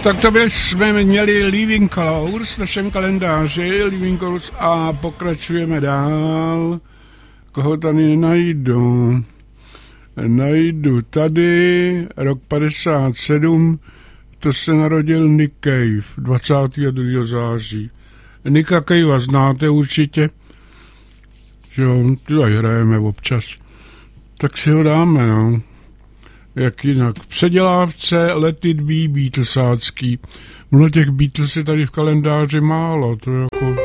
Tak to jsme měli Living Colours v našem kalendáři, Living Colours, a pokračujeme dál. Koho tady najdu? Najdu tady rok 57, to se narodil Nick Cave 22. září. Nicka Cavea znáte určitě, že jo, tady hrajeme občas. Tak si ho dáme, no. Jak jinak. V předělávce Let It Be Beatlesácký. Mnoho těch Beatles je tady v kalendáři málo, to je jako